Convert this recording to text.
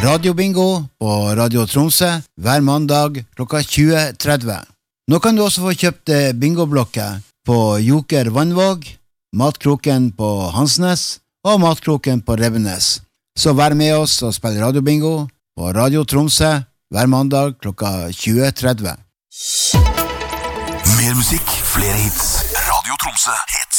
Radiobingo på Radio Tromsø hver mandag klokka 20:30. Nå kan du også få kjøpt bingoblokker på Joker Vannvåg, Matkroken på Hansnes og Matkroken på Rebbenes. Så vær med oss og spill radiobingo på Radio Tromsø hver mandag klokka 20:30. Mer musikk, flere hits. Radio Tromsø heter